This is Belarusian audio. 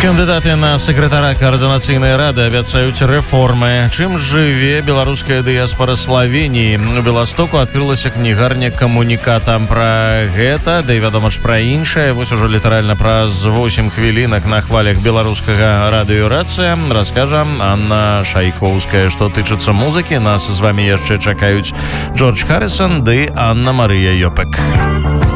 Кандыдаты на сакратара координацыйнай рады абяцаюць рэформы. Чым жыве беларуская дыяспара Славеніі? У Беластоку адкрылася кнігарня камуніката. Пра гэта, да і вядома ж пра іншае, вось ужо літаральна праз 8 хвілінак на хвалях беларускага радыёрацыя раскажа Анна Шайкоўская. Што тычыцца музыкі, нас з вамі яшчэ чакаюць Джордж Харрисон ды Анна Марыя Йопек.